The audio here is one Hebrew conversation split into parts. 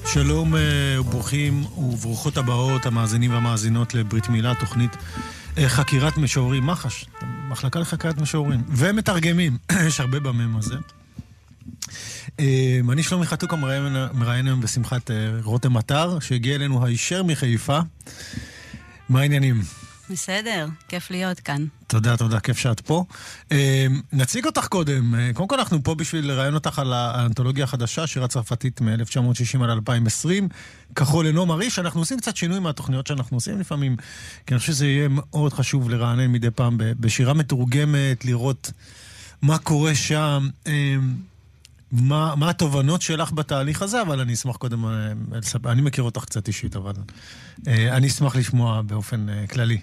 שלום וברוכים וברוכות הבאות המאזינים והמאזינות לברית מילה, תוכנית חקירת משוררים, מח"ש, מחלקה לחקירת משוררים ומתרגמים, יש הרבה במם הזה. אני שלומי חתוק מראיין היום בשמחת רותם מטר שהגיע אלינו הישר מחיפה. מה העניינים? בסדר, כיף להיות כאן. תודה, כיף שאת פה. נציג אותך קודם. קודם כל אנחנו פה בשביל לראיין אותך על האנתולוגיה החדשה, שירה צרפתית מ-1960 עד 2020, כחול אינו מריש. אנחנו עושים קצת שינוי מהתוכניות שאנחנו עושים לפעמים, כי אני חושב שזה יהיה מאוד חשוב לרענן מדי פעם בשירה מתורגמת, לראות מה קורה שם, מה התובנות שלך בתהליך הזה, אבל אני אשמח קודם, אני מכיר אותך קצת אישית, אבל אני אשמח לשמוע באופן כללי.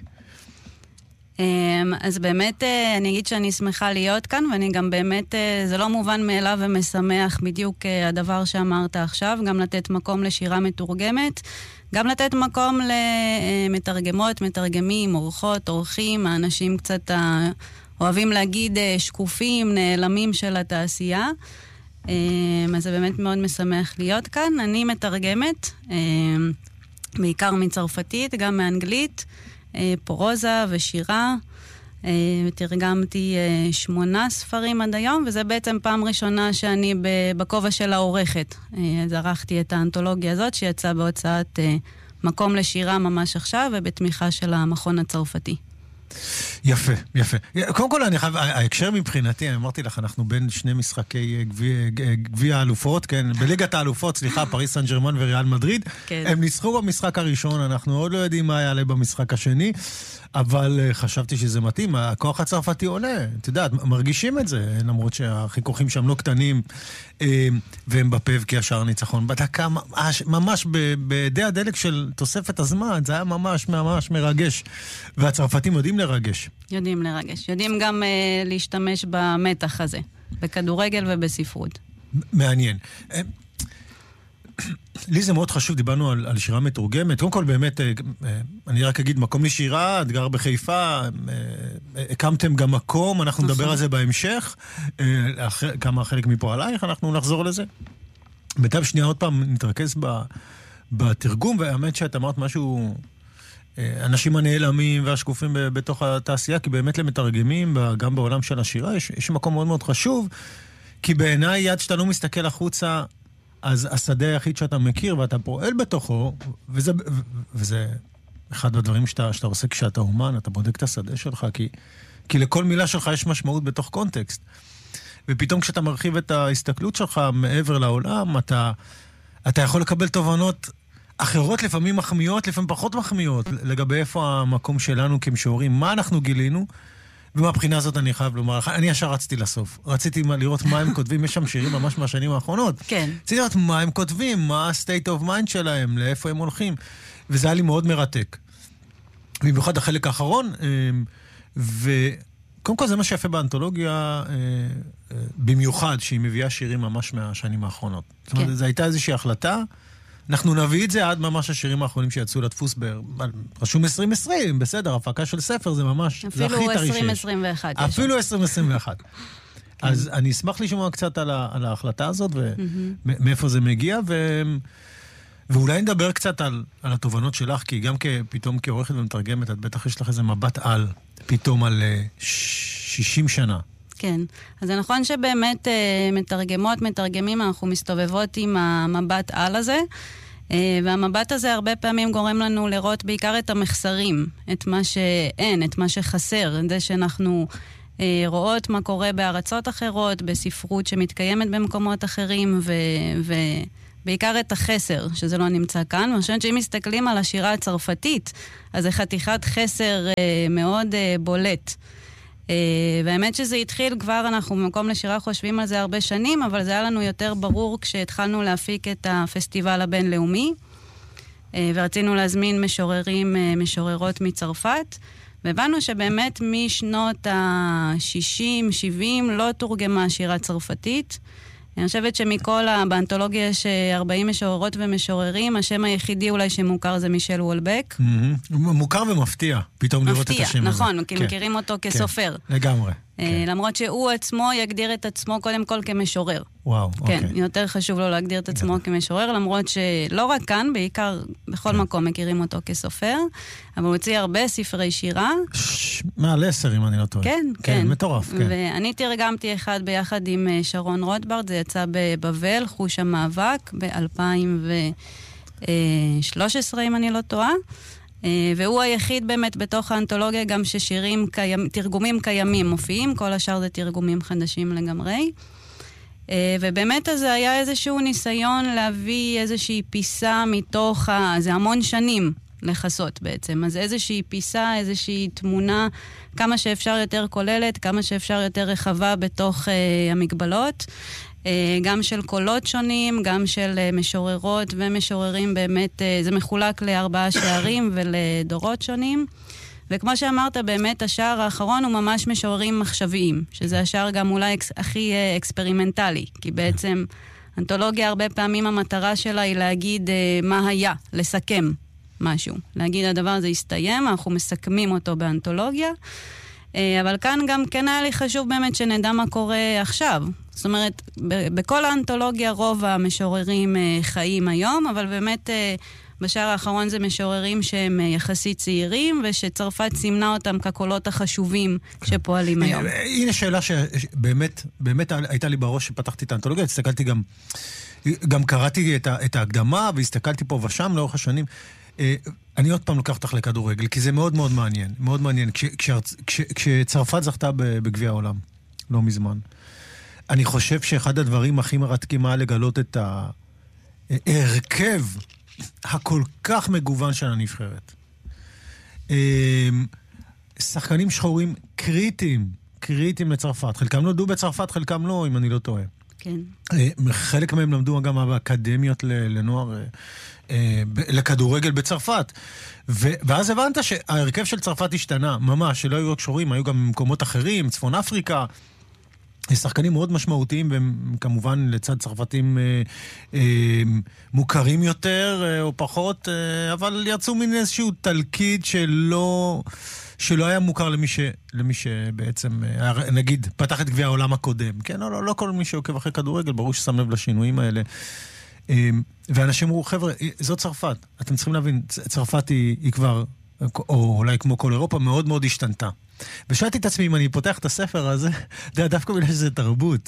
אז באמת אני אגיד שאני שמחה להיות כאן, ואני גם באמת, זה לא מובן מאליו ומשמח בדיוק הדבר שאמרת עכשיו, גם לתת מקום לשירה מתורגמת, גם לתת מקום למתרגמות, מתרגמים, עורכות, עורכים, האנשים קצת אוהבים להגיד שקופים, נעלמים של התעשייה. אז זה באמת מאוד משמח להיות כאן. אני מתרגמת, בעיקר מצרפתית, גם מאנגלית, פרוזה ושירה. תרגמתי 8 ספרים עד היום, וזה בעצם פעם ראשונה שאני בכובע של העורכת. אז ערכתי את האנתולוגיה הזאת שיצאה בהוצאת מקום לשירה ממש עכשיו, ובתמיכה של המכון הצרפתי. יפה. קודם כל אני חייב, ההקשר מבחינתי, אני אמרתי לך, אנחנו בין שני משחקי גביע האלופות, כן, בליגת האלופות, סליחה, פריס סן ז'רמן וריאל מדריד, הם ניצחו במשחק הראשון, אנחנו עוד לא יודעים מה יעלה במשחק השני, אבל חשבתי שזה מתאים, הכוח הצרפתי עולה, אתה יודעת, מרגישים את זה, למרות שהחיכוכים שם לא קטנים, והם בפב כישר ניצחון. בדקה, ממש בידי הדלק של תוספת הזמן, זה היה ממש מרגש, והצרפתים יודעים לרגש. יודעים גם להשתמש במתח הזה, בכדורגל ובספרות. מעניין. לי זה מאוד חשוב, דיברנו על שירה מתורגמת. קודם כל באמת, אני רק אגיד, מקום לשירה, את גר בחיפה, הקמתם גם מקום, אנחנו נדבר על זה בהמשך, כמה חלק מפה עלייך, אנחנו נחזור לזה. בינתיים שנייה עוד פעם נתרכז בתרגום, והאמת שאת אמרת משהו, אנשים הנעלמים והשקופים בתוך התעשייה, כי באמת למתרגמים, גם בעולם של השירה, יש מקום מאוד מאוד חשוב, כי בעיניי יד שאתה לא מסתכל החוצה, אז השדה היחיד שאתה מכיר ואתה פועל בתוכו, וזה אחד הדברים שאתה עושה כשאתה אומן, אתה בודק את השדה שלך, כי לכל מילה שלך יש משמעות בתוך קונטקסט. ופתאום כשאתה מרחיב את ההסתכלות שלך מעבר לעולם, אתה יכול לקבל תובנות אחרות, לפעמים מחמיאות, לפעמים פחות מחמיאות, לגבי איפה המקום שלנו כמשוררים, מה אנחנו גילינו, ומהבחינה הזאת אני חייב לומר, אני ישר רציתי לסוף. רציתי לראות מה הם כותבים, יש שם שירים ממש מהשנים האחרונות. כן. רציתי לראות מה הם כותבים, מה ה-state of mind שלהם, לאיפה הם הולכים. וזה היה לי מאוד מרתק. במיוחד החלק האחרון, וקודם כל זה מה שיפה באנתולוגיה, במיוחד שהיא מביאה שירים ממש מהשנים האחרונות. זאת אומרת, זו הייתה איזושהי החלטה, אנחנו נביא את זה עד ממש השירים האחרונים שיצאו לדפוס רשום 2020, בסדר, הפקה של ספר זה ממש, זה הכי טרי שיש. אפילו 2021. אפילו 2021. אז אני אשמח לשמוע קצת על ההחלטה הזאת, ומאיפה זה מגיע, ואולי נדבר קצת על התובנות שלך, כי גם פתאום כעורכת ומתרגמת, את בטח יש לך איזה מבט על, פתאום על 60 שנה. כן, אז זה נכון שבאמת מתרגמים, אנחנו מסתובבות עם המבט על הזה, והמבט הזה הרבה פעמים גורם לנו לראות בעיקר את המחסרים, את מה שאין, את מה שחסר, את זה שאנחנו רואות מה קורה בארצות אחרות, בספרות שמתקיימת במקומות אחרים, ובעיקר את החסר, שזה לא נמצא כאן. אני חושבת שאם מסתכלים על השירה הצרפתית, אז זה חתיכת חסר מאוד בולט. והאמת שזה התחיל כבר, אנחנו במקום לשירה חושבים על זה הרבה שנים, אבל זה היה לנו יותר ברור כשהתחלנו להפיק את הפסטיבל הבינלאומי, ורצינו להזמין משוררות מצרפת, והבנו שבאמת משנות ה-60, 70 לא תורגמה שירה צרפתית. אני חושבת שמכל באנתולוגיה יש 40 משוררות ומשוררים, השם היחידי אולי שמוכר זה מישל וולבק. מוכר ומפתיע, פתאום לראות את השם הזה. נכון, כי מכירים אותו כסופר. לגמרי. למרות שהוא עצמו יגדיר את עצמו קודם כל כמשורר. וואו, כן, יותר חשוב לו להגדיר את עצמו כמשורר, למרות שלא רק כאן, בעיקר בכל מקום מכירים אותו כסופר, אבל הוא הוציא הרבה ספרי שירה. מעל 10, אם אני לא טועה. כן, כן. מטורף, כן. ואני תרגמתי אחד ביחד עם שרון רוטברט, זה יצא בבבל, חוש המאבק, ב-2013, אם אני לא טועה. והוא היחיד באמת בתוך האנתולוגיה גם ששירים תרגומים קיימים מופיעים, כל השאר זה תרגומים חדשים לגמרי. ובאמת זה היה איזשהו ניסיון להביא איזושהי פיסה מתוך, זה המון שנים לחסות בעצם, אז איזושהי פיסה, איזושהי תמונה, כמה שאפשר יותר כוללת, כמה שאפשר יותר רחבה בתוך המגבלות, גם של קולות שונים, גם של משוררות ומשוררים, באמת זה מחולק ל4 שערים ולדורות שונים. וכמו שאמרת, באמת השער האחרון הוא ממש משוררים מחשביים, שזה השער גם אולי הכי אקספרימנטלי, כי בעצם אנתולוגיה הרבה פעמים המטרה שלה היא להגיד מה היה, לסכם משהו. להגיד הדבר הזה הסתיים, אנחנו מסכמים אותו באנתולוגיה, אבל כאן גם כן היה לי חשוב באמת שנדע מה קורה עכשיו. זאת אומרת, בכל האנתולוגיה רוב המשוררים חיים היום, אבל באמת בשער האחרון זה משוררים שהם יחסית צעירים, ושצרפת סימנה אותם כקולות החשובים שפועלים היום. הנה שאלה שבאמת הייתה לי בראש שפתחתי את האנתולוגיה, הסתכלתי גם קראתי את ההקדמה, והסתכלתי פה ושם לאורך השנים. אני עוד פעם לוקח אותך לכדורגל, כי זה מאוד מאוד מעניין, מאוד מעניין. כשצרפת זכתה בגביע העולם, לא מזמן, אני חושב שאחד הדברים הכי מרתקים היה לגלות את ההרכב הכל כך מגוון של הנבחרת. שחקנים שחורים קריטיים לצרפת. חלקם נולדו בצרפת, חלקם לא, אם אני לא טועה. כן. חלק מהם למדו גם באקדמיות לנוער, לכדורגל בצרפת. ואז הבנת שההרכב של צרפת השתנה, ממש, שלא היו רק שחורים, היו גם במקומות אחרים, צפון אפריקה, שחקנים מאוד משמעותיים, והם כמובן לצד צרפתים מוכרים יותר או פחות, אבל יצאו מן איזשהו תלכיד שלא היה מוכר למי שבעצם, נגיד, פתח את גביע העולם הקודם. כן, לא כל מי שעוקב אחרי כדורגל, ברור ששם לב לשינויים האלה. ואנשים אמרו, חבר'ה, זאת צרפת. אתם צריכים להבין, צרפת היא כבר, או אולי כמו כל אירופה, מאוד מאוד השתנתה. ושאלתי את עצמי, אם אני פותח את הספר הזה, דווקא בגלל שזה תרבות,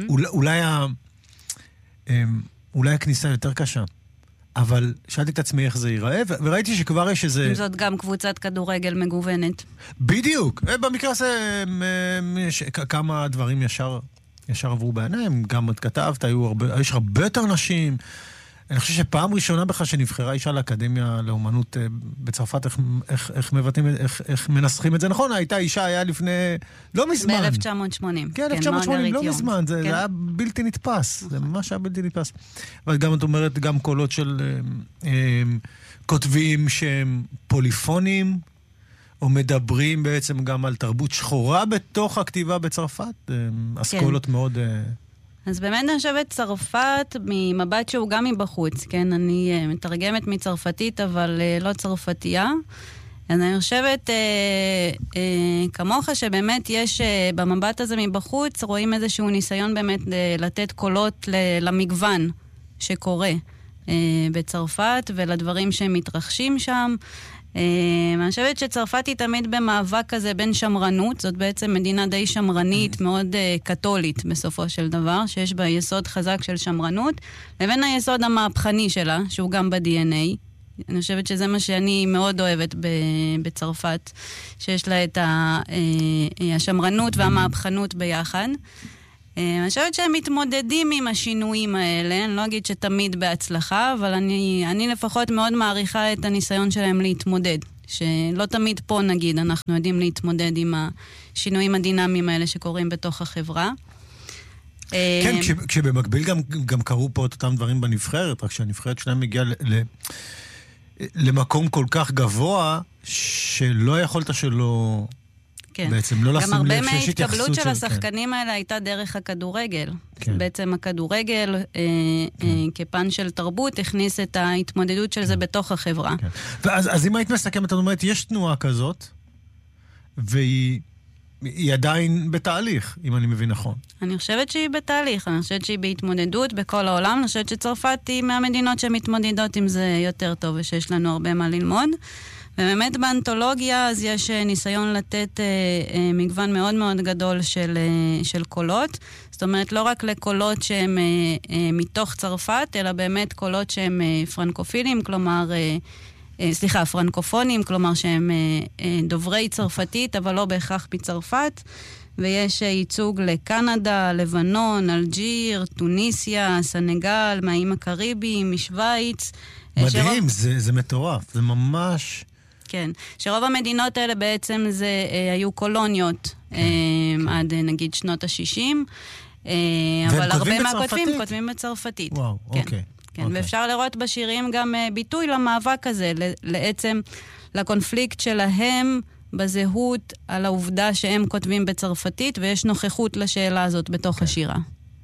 אולי הכניסה יותר קשה. אבל שאלתי את עצמי איך זה ייראה, וראיתי שכבר יש איזה... אם זאת גם קבוצת כדורגל מגוונת. בדיוק. במקרה הזה, כמה דברים ישר עברו בעיניים, גם את כתבת, יש הרבה יותר נשים. אני חושב שפעם ראשונה בכלל שנבחרה אישה לאקדמיה לאומנות בצרפת, איך מנסחים את זה. נכון, הייתה אישה, היה לפני, לא מזמן. ב-1980. כן, 1980, לא מזמן. זה היה בלתי נתפס. זה ממש היה בלתי נתפס. אבל גם, את אומרת, גם קולות של כותבים שהם פוליפונים, או מדברים בעצם גם על תרבות שחורה בתוך הכתיבה בצרפת. אסכולות מאוד... אז באמת אני חושבת צרפת ממבט שהוא גם מבחוץ, כן? אני מתרגמת מצרפתית, אבל לא צרפתייה. אז אני חושבת כמוך שבאמת יש במבט הזה מבחוץ, רואים איזשהו ניסיון באמת לתת קולות למגוון שקורה בצרפת ולדברים שמתרחשים שם. אני חושבת שצרפת היא תמיד במאבק כזה בין שמרנות, זאת בעצם מדינה די שמרנית, מאוד קתולית בסופו של דבר, שיש בה יסוד חזק של שמרנות, לבין היסוד המהפכני שלה, שהוא גם ב-DNA. אני חושבת שזה מה שאני מאוד אוהבת בצרפת, שיש לה את השמרנות והמהפכנות ביחד. אני חושבת שהם מתמודדים עם השינויים האלה, אני לא אגיד שתמיד בהצלחה, אבל אני לפחות מאוד מעריכה את הניסיון שלהם להתמודד, שלא תמיד פה נגיד אנחנו יודעים להתמודד עם השינויים הדינמיים האלה שקורים בתוך החברה. כן, כשבמקביל גם קרו פה את אותם דברים בנבחרת, רק שהנבחרת שלהם הגיעה למקום כל כך גבוה, שלא יכולת שלא... כן. בעצם לא לשים לב שיש התייחסות של... גם הרבה מההתקבלות של השחקנים האלה הייתה דרך הכדורגל. כן. בעצם הכדורגל, כפן של תרבות, הכניס את ההתמודדות של זה בתוך החברה. כן. אז אם היית מסכמת, את אומרת, יש תנועה כזאת, והיא היא עדיין בתהליך, אם אני מבין נכון. אני חושבת שהיא בתהליך, אני חושבת שהיא בהתמודדות בכל העולם, אני חושבת שצרפת היא מהמדינות שמתמודדות עם זה יותר טוב, ושיש לנו הרבה מה ללמוד. ובאמת באנתולוגיה אז יש ניסיון לתת מגוון מאוד מאוד גדול של קולות. זאת אומרת, לא רק לקולות שהם מתוך צרפת, אלא באמת קולות שהם פרנקופילים, כלומר, פרנקופונים, כלומר שהם דוברי צרפתית, אבל לא בהכרח מצרפת. ויש ייצוג לקנדה, לבנון, אלג'יר, טוניסיה, סנגל, מהאיים הקריביים, משוויץ. מדהים, זה מטורף, זה ממש... כן, שרוב המדינות האלה בעצם זה היו קולוניות עד נגיד שנות ה-60, אבל הרבה מהכותבים כותבים בצרפתית. וואו, אוקיי. כן, ואפשר לראות בשירים גם ביטוי למאבק הזה, לעצם לקונפליקט שלהם בזהות על העובדה שהם כותבים בצרפתית, ויש נוכחות לשאלה הזאת בתוך השירה.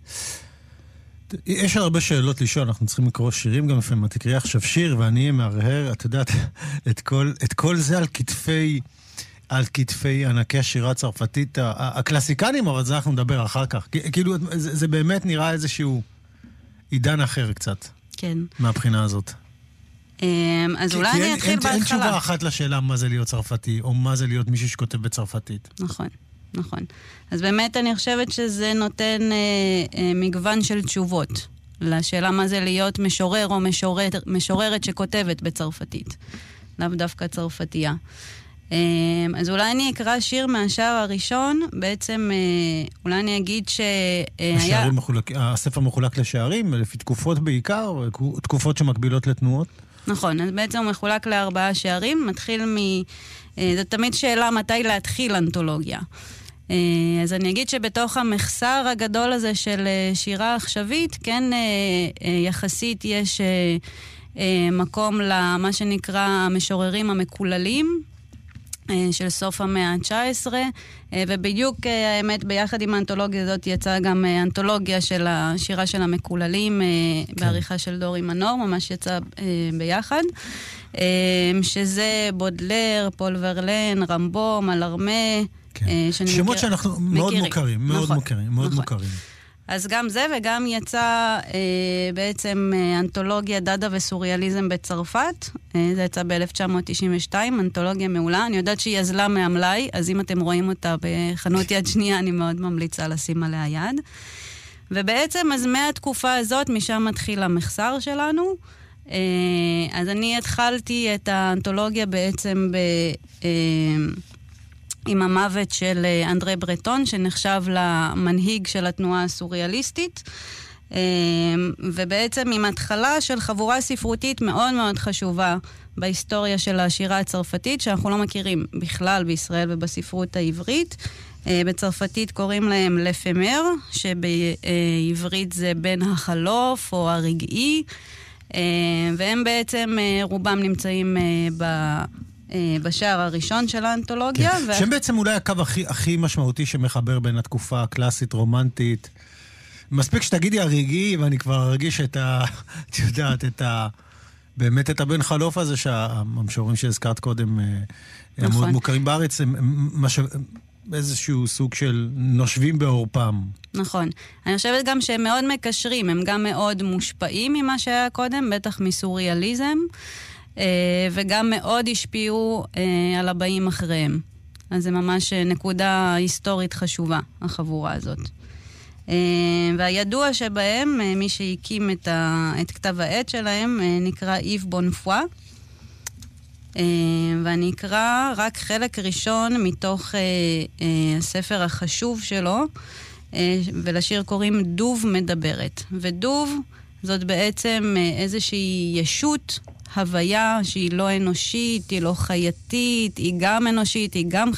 יש הרבה שאלות לשאול, אנחנו צריכים לקרוא שירים גם לפעמים, את תקראי עכשיו שיר ואני מהרהר, את יודעת, את כל זה על כתפי ענקי השירה הצרפתית, הקלאסיקנים, אבל זה אנחנו נדבר אחר כך. כאילו, זה באמת נראה איזשהו עידן אחר קצת. כן. מהבחינה הזאת. אז אולי אני אתחיל בהתחלה. אין תשובה אחת לשאלה מה זה להיות צרפתי, או מה זה להיות מישהו שכותב בצרפתית. נכון. אז באמת אני חושבת שזה נותן מגוון של תשובות לשאלה מה זה להיות משורר או משוררת שכותבת בצרפתית. לאו דווקא צרפתייה. אז אולי אני אקרא שיר מהשער הראשון, בעצם אולי אני אגיד הספר מחולק לשערים, לפי תקופות בעיקר, תקופות שמקבילות לתנועות. נכון, אז בעצם הוא מחולק ל4 שערים, מתחיל זו תמיד שאלה מתי להתחיל אנתולוגיה. אז אני אגיד שבתוך המחסר הגדול הזה של שירה עכשווית, כן, יחסית יש מקום למה שנקרא המשוררים המקוללים, של סוף המאה ה-19, ובדיוק האמת ביחד עם האנתולוגיה הזאת יצאה גם אנתולוגיה של השירה של המקוללים, בעריכה של דורי מנור, ממש יצא ביחד, שזה בודלר, פול ורלן, רמבו, מלארמה, שמות שאנחנו מאוד מוכרים, מאוד מוכרים. אז גם זה, וגם יצא בעצם אנתולוגיה דאדה וסוריאליזם בצרפת. זה יצא ב-1992, אנתולוגיה מעולה. אני יודעת שהיא יזלה מהמלאי, אז אם אתם רואים אותה בחנות יד שנייה, אני מאוד ממליצה לשים עליה יד. ובעצם, אז מהתקופה הזאת, משם מתחיל המחסר שלנו. אז אני התחלתי את האנתולוגיה בעצם עם המוות של אנדרי ברטון, שנחשב למנהיג של התנועה הסוריאליסטית, ובעצם עם התחלה של חבורה ספרותית מאוד מאוד חשובה בהיסטוריה של השירה הצרפתית, שאנחנו לא מכירים בכלל בישראל ובספרות העברית. בצרפתית קוראים להם לפמר, שבעברית זה בן החלוף או הרגעי, והם בעצם רובם נמצאים בשער הראשון של האנתולוגיה. כן. שהם בעצם אולי הקו הכי משמעותי שמחבר בין התקופה הקלאסית, רומנטית. מספיק שתגידי הרגעי, ואני כבר ארגיש את באמת את הבן חלוף הזה, שהמשוררים שהזכרת קודם, הם מאוד מוכרים בארץ, הם איזשהו סוג של נושבים בעורפם. נכון. אני חושבת גם שהם מאוד מקשרים, הם גם מאוד מושפעים ממה שהיה קודם, בטח מסוריאליזם, וגם מאוד השפיעו על הבאים אחריהם. אז זה ממש נקודה היסטורית חשובה, החבורה הזאת. והידוע שבהם, מי שהקים את כתב העת שלהם, נקרא איב בונפואה, ואני אקרא רק חלק ראשון מתוך הספר החשוב שלו, ולשיר קוראים דוב מדברת. ודוב זאת בעצם איזושהי ישות, הוויה שהיא לא אנושית, היא לא חייתית, היא גם אנושית, היא גם